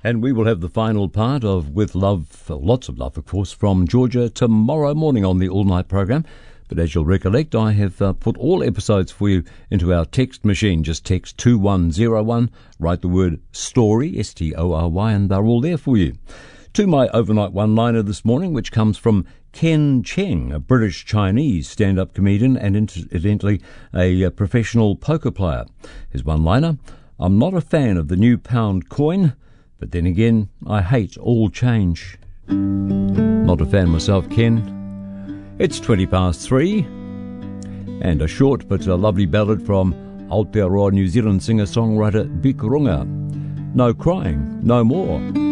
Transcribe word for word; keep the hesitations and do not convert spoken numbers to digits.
And we will have the final part of With Love, lots of love, of course, from Georgia tomorrow morning on the all-night program. But as you'll recollect, I have uh, put all episodes for you into our text machine. Just text two one zero one, write the word STORY, S T O R Y, and they're all there for you. To my overnight one-liner this morning, which comes from Ken Cheng, a British-Chinese stand-up comedian and incidentally a, a professional poker player. His one-liner: I'm not a fan of the new pound coin, but then again, I hate all change. Not a fan myself, Ken. It's twenty past three, and a short but a lovely ballad from Aotearoa New Zealand singer-songwriter Bic Runga. No crying, no more.